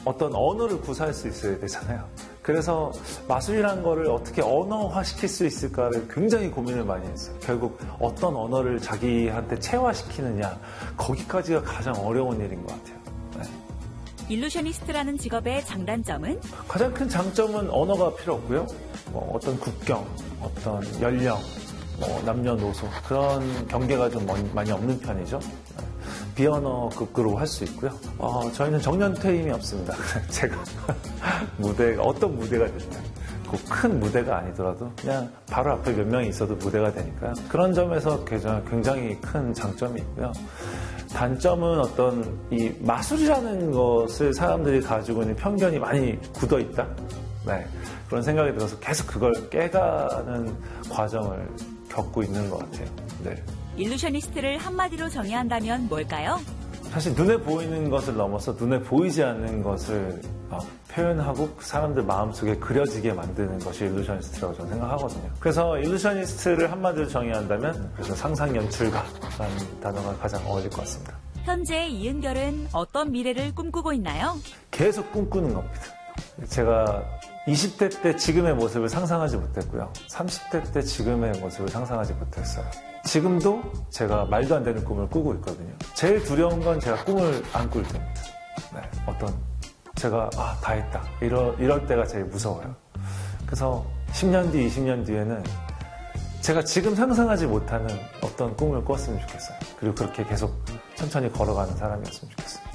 어떤 언어를 구사할 수 있어야 되잖아요. 그래서 마술이라는 거를 어떻게 언어화시킬 수 있을까를 굉장히 고민을 많이 했어요. 결국 어떤 언어를 자기한테 체화시키느냐, 거기까지가 가장 어려운 일인 것 같아요. 네. 일루셔니스트라는 직업의 장단점은? 가장 큰 장점은 언어가 필요 없고요. 어떤 국경, 어떤 연령, 남녀노소 그런 경계가 좀 많이 없는 편이죠. 비언어급으로 할 수 있고요. 저희는 정년퇴임이 없습니다. 제가 어떤 무대가 됐든 꼭 큰 무대가 아니더라도 그냥 바로 앞에 몇 명이 있어도 무대가 되니까요. 그런 점에서 굉장히 큰 장점이 있고요. 단점은 어떤 이 마술이라는 것을 사람들이 가지고 있는 편견이 많이 굳어 있다. 네, 그런 생각이 들어서 계속 그걸 깨가는 과정을 겪고 있는 것 같아요. 네. 일루셔니스트를 한마디로 정의한다면 뭘까요? 사실 눈에 보이는 것을 넘어서 눈에 보이지 않는 것을 표현하고 사람들 마음속에 그려지게 만드는 것이 일루셔니스트라고 저는 생각하거든요. 그래서 일루셔니스트를 한마디로 정의한다면 그래서 상상 연출가라는 단어가 가장 어울릴 것 같습니다. 현재 이은결은 어떤 미래를 꿈꾸고 있나요? 계속 꿈꾸는 겁니다. 제가 20대 때 지금의 모습을 상상하지 못했고요. 30대 때 지금의 모습을 상상하지 못했어요. 지금도 제가 말도 안 되는 꿈을 꾸고 있거든요. 제일 두려운 건 제가 꿈을 안 꿀 때입니다. 네, 제가 다 했다. 이럴 때가 제일 무서워요. 그래서 10년 뒤, 20년 뒤에는 제가 지금 상상하지 못하는 어떤 꿈을 꿨으면 좋겠어요. 그리고 그렇게 계속 천천히 걸어가는 사람이었으면 좋겠어요.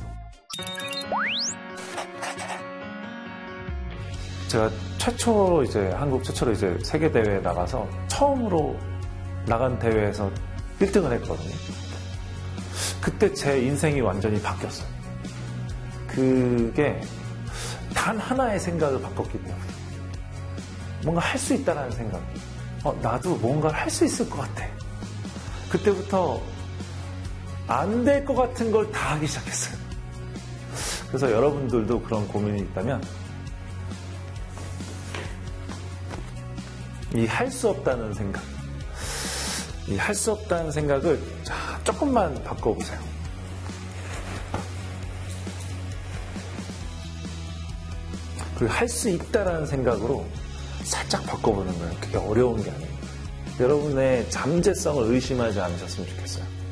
제가 한국 최초로 세계 대회에 나가서 처음으로 나간 대회에서 1등을 했거든요. 그때 제 인생이 완전히 바뀌었어요. 그게 단 하나의 생각을 바꿨기 때문에 뭔가 할 수 있다는 생각. 나도 뭔가를 할 수 있을 것 같아. 그때부터 안 될 것 같은 걸 다 하기 시작했어요. 그래서 여러분들도 그런 고민이 있다면 이 할 수 없다는 생각, 이 할 수 없다는 생각을 조금만 바꿔보세요. 그리고 할 수 있다라는 생각으로 살짝 바꿔보는 거예요. 그게 어려운 게 아니에요. 여러분의 잠재성을 의심하지 않으셨으면 좋겠어요.